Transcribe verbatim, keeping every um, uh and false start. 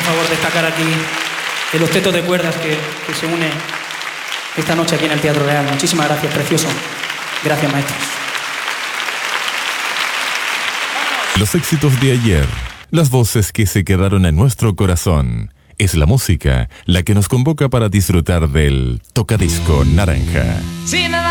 favor destacar aquí el octeto de cuerdas que, que se une esta noche aquí en el Teatro Real. Muchísimas gracias, precioso. Gracias, maestros. Los éxitos de ayer, las voces que se quedaron en nuestro corazón. Es la música la que nos convoca para disfrutar del Tocadisco Naranja.